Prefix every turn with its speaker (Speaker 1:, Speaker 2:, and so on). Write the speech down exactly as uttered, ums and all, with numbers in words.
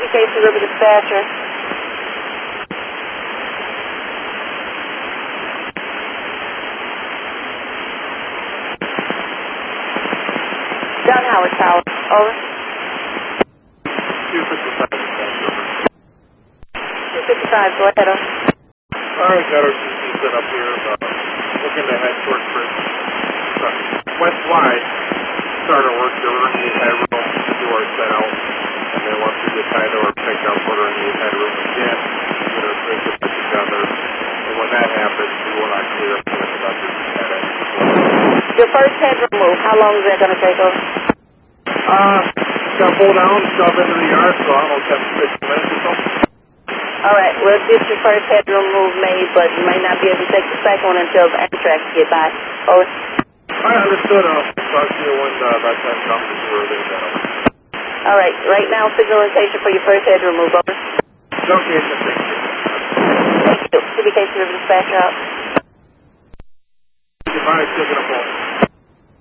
Speaker 1: C K C River Dispatcher. John Howard Tower. Over.
Speaker 2: two fifty-five.
Speaker 1: two fifty-five, go ahead, over.
Speaker 2: Alright, got our C C set up here, uh, looking to head towards Bridge. West wide, start our work, the room, the head room, do our set out, and then once we get tied or picked up, put her in the head room again, get our switch it back together, and when that happens, we will not clear up the conductor at it.
Speaker 1: Your first head room move, how long is that going to take, over?
Speaker 2: Uh, got to pull down, shove into the yard, so I don't know, ten to fifteen minutes or so.
Speaker 1: Alright, we'll get your first headroom move made, but you may not be able to take the second one until the Amtrak get by. Over.
Speaker 2: I understood. I'll talk to you when uh, that time comes to see where they're at.
Speaker 1: Alright, right now, signalization for your first headroom move, over.
Speaker 2: Okay, thank you.
Speaker 1: Thank you. C B K C River Dispatcher out.
Speaker 2: Goodbye, still gonna pull.